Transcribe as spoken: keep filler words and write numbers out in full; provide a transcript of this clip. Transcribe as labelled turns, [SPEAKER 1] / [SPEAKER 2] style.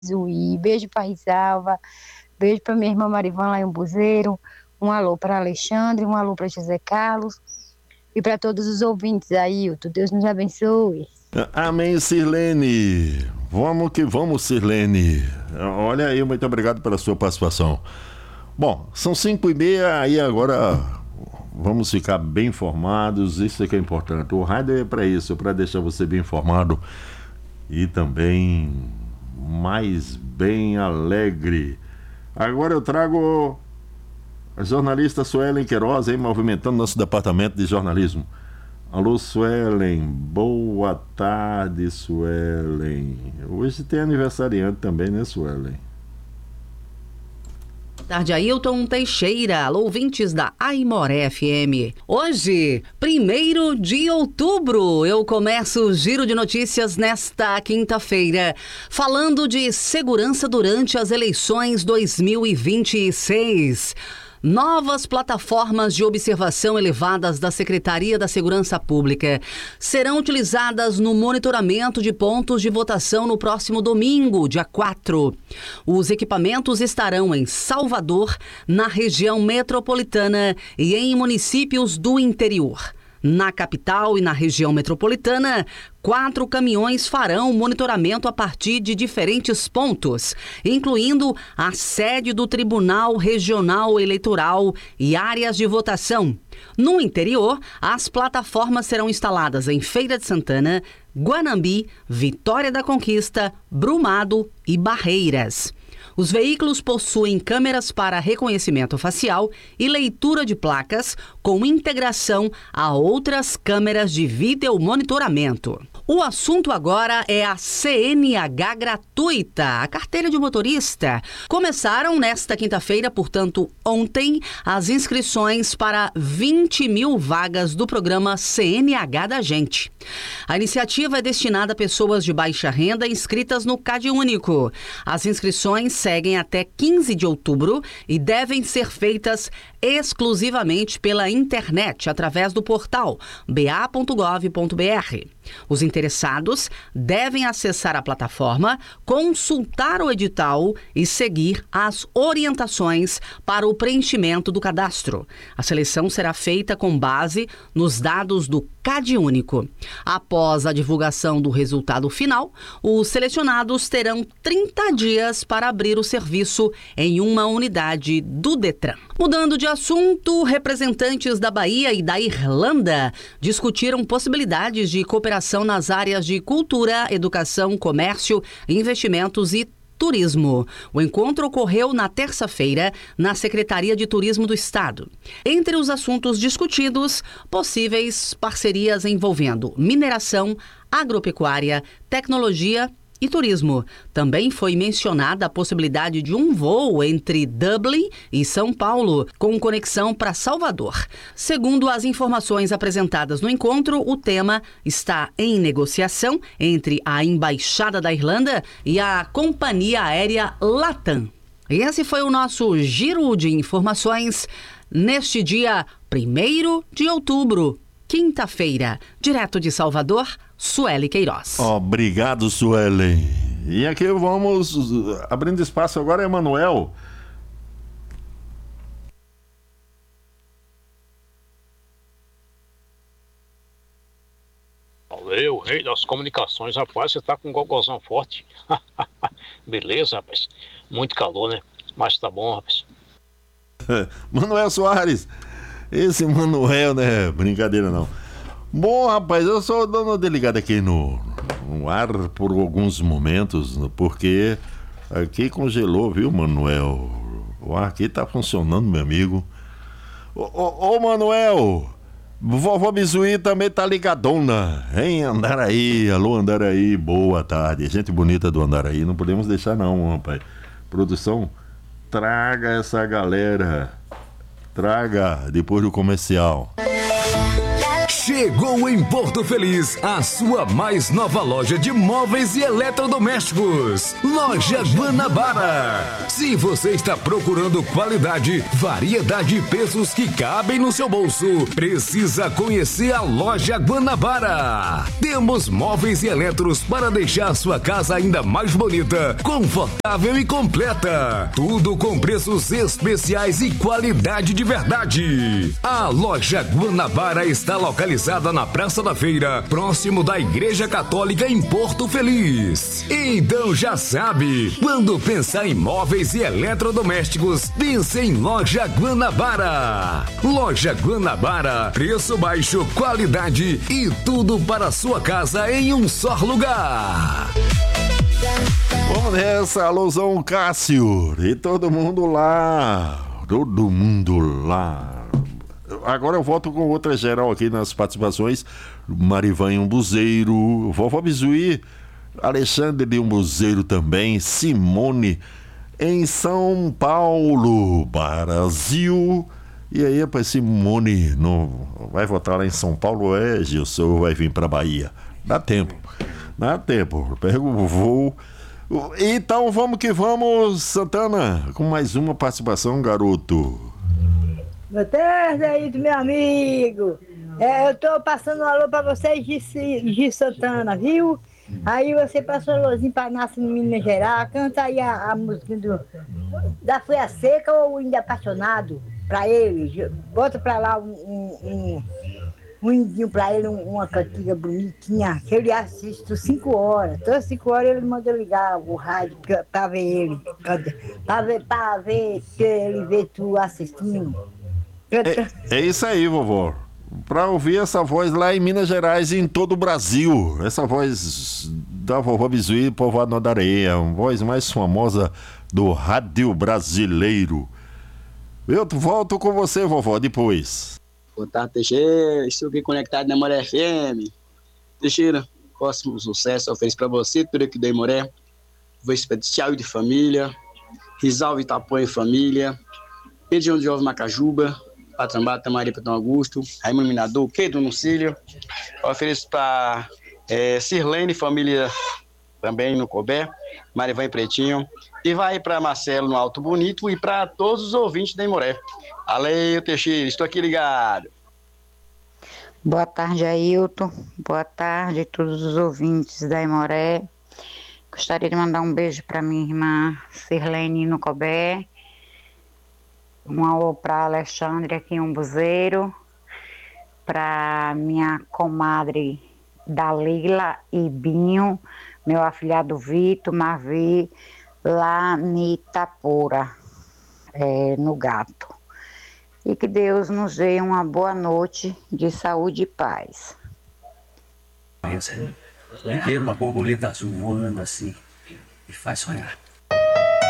[SPEAKER 1] Zuí, beijo para Risalva, beijo para minha irmã Marivan lá em Buzeiro, um alô para Alexandre, um alô para José Carlos e para todos os ouvintes, Ailton. Deus nos abençoe.
[SPEAKER 2] Amém, Sirlene. Vamos que vamos, Sirlene. Olha aí, muito obrigado pela sua participação. Bom, são cinco e meia, aí agora vamos ficar bem informados, isso é que é importante. O rádio é para isso, para deixar você bem informado e também mais bem alegre. Agora eu trago a jornalista Suelen Queiroz aí movimentando nosso departamento de jornalismo. Alô, Suelen, boa tarde, Suelen. Hoje tem aniversariante também, né, Suelen?
[SPEAKER 3] Boa tarde, Ailton Teixeira, alô, ouvintes da Aimoré F M. Hoje, primeiro de outubro, eu começo o giro de notícias nesta quinta-feira, falando de segurança durante as eleições dois mil e vinte e seis. Novas plataformas de observação elevadas da Secretaria da Segurança Pública serão utilizadas no monitoramento de pontos de votação no próximo domingo, dia quatro. Os equipamentos estarão em Salvador, na região metropolitana e em municípios do interior. Na capital e na região metropolitana, quatro caminhões farão monitoramento a partir de diferentes pontos, incluindo a sede do Tribunal Regional Eleitoral e áreas de votação. No interior, as plataformas serão instaladas em Feira de Santana, Guanambi, Vitória da Conquista, Brumado e Barreiras. Os veículos possuem câmeras para reconhecimento facial e leitura de placas, com integração a outras câmeras de videomonitoramento. O assunto agora é a C N H gratuita, a carteira de motorista. Começaram nesta quinta-feira, portanto, ontem, as inscrições para vinte mil vagas do programa C N H da Gente. A iniciativa é destinada a pessoas de baixa renda inscritas no CadÚnico. As inscrições seguem até quinze de outubro e devem ser feitas exclusivamente pela internet, através do portal b a ponto gov ponto b r. Os interessados devem acessar a plataforma, consultar o edital e seguir as orientações para o preenchimento do cadastro. A seleção será feita com base nos dados do CadÚnico. Após a divulgação do resultado final, os selecionados terão trinta dias para abrir o serviço em uma unidade do Detran. Mudando de assunto, representantes da Bahia e da Irlanda discutiram possibilidades de cooperação nas áreas de cultura, educação, comércio, investimentos e turismo. O encontro ocorreu na terça-feira na Secretaria de Turismo do Estado. Entre os assuntos discutidos, possíveis parcerias envolvendo mineração, agropecuária, tecnologia e turismo. Também foi mencionada a possibilidade de um voo entre Dublin e São Paulo, com conexão para Salvador. Segundo as informações apresentadas no encontro, o tema está em negociação entre a Embaixada da Irlanda e a companhia aérea Latam. E esse foi o nosso giro de informações neste dia primeiro de outubro, quinta-feira. Direto de Salvador, Suelen Queiroz.
[SPEAKER 2] Obrigado, Suelen. E aqui vamos abrindo espaço agora, Emanuel.
[SPEAKER 4] Valeu, rei das comunicações, rapaz, você tá com um gogozão forte. Beleza, rapaz. Muito calor, né? Mas tá bom, rapaz.
[SPEAKER 2] Manuel Soares. Esse Manuel, né? Brincadeira não. Bom, rapaz, eu só dando uma deligada aqui no, no ar por alguns momentos, porque aqui congelou, viu, Manuel? O ar aqui tá funcionando, meu amigo. Ô, ô, ô Manuel, vovó Bizuí também tá ligadona, hein? Andaraí, alô Andaraí, boa tarde. Gente bonita do Andaraí, não podemos deixar não, rapaz. Produção, traga essa galera, traga depois do comercial.
[SPEAKER 5] Chegou em Porto Feliz a sua mais nova loja de móveis e eletrodomésticos. Loja Guanabara. Se você está procurando qualidade, variedade e preços que cabem no seu bolso, precisa conhecer a Loja Guanabara. Temos móveis e eletros para deixar sua casa ainda mais bonita, confortável e completa. Tudo com preços especiais e qualidade de verdade. A Loja Guanabara está localizada na Praça da Feira, próximo da Igreja Católica em Porto Feliz. Então já sabe, quando pensar em móveis e eletrodomésticos, pense em Loja Guanabara. Loja Guanabara, preço baixo, qualidade e tudo para a sua casa em um só lugar.
[SPEAKER 2] Vamos nessa, alusão Cássio. E todo mundo lá. Todo mundo lá. Agora eu volto com outra geral aqui nas participações. Marivan Umbuzeiro, Vovó Bizuí, Alexandre de Umbuzeiro também, Simone em São Paulo, Brasil. E aí, rapaz, Simone não vai votar lá em São Paulo, é, Gilson, vai vir pra Bahia. Dá tempo, dá tempo. Pega o voo. Então vamos que vamos, Santana, com mais uma participação, garoto.
[SPEAKER 6] Boa tarde aí, meu amigo. É, eu tô passando um alô pra vocês de, de Santana, viu? Aí você passou um alôzinho pra Nasce em Minas Gerais. Canta aí a, a música do, da Folha Seca ou Ainda Apaixonado pra ele. Bota pra lá um, um, um, um indinho pra ele, uma cantiga bonitinha, que ele assiste cinco horas. Todas cinco horas ele manda ligar o rádio pra, pra ver ele. Pra ver, pra ver se ele vê tu assistindo.
[SPEAKER 2] É, é isso aí, vovó. Pra ouvir essa voz lá em Minas Gerais e em todo o Brasil. Essa voz da vovó Bizuí, povoado da Areia, a voz mais famosa do rádio brasileiro. Eu volto com você, vovó, depois.
[SPEAKER 7] Boa tarde, Teixeira. Estou aqui conectado na Moré F M. Teixeira, próximo sucesso eu ofereço pra você, tudo aqui da Imoré. Vou especial de família, Rizal Itapuã em família, Pedro de Ovo Macajuba, Patrambata, Maria Petão Augusto, Raimundo Minador, Pedro Nucílio. Eu ofereço para é, Sirlene, família também no Cobé, Marivan e Pretinho. E vai para Marcelo no Alto Bonito e para todos os ouvintes da Imoré. Alê, Teixeira, estou aqui ligado.
[SPEAKER 8] Boa tarde, Ailton. Boa tarde a todos os ouvintes da Imoré. Gostaria de mandar um beijo para minha irmã Sirlene no Cobé. Um alô para Alexandre aqui em Umbuzeiro, para minha comadre Dalila e Binho, meu afilhado Vitor, Marvi, lá em Itapura, é, no Gato. E que Deus nos dê uma boa noite de saúde e paz.
[SPEAKER 9] Ver uma borboleta azul voando assim, e faz sonhar.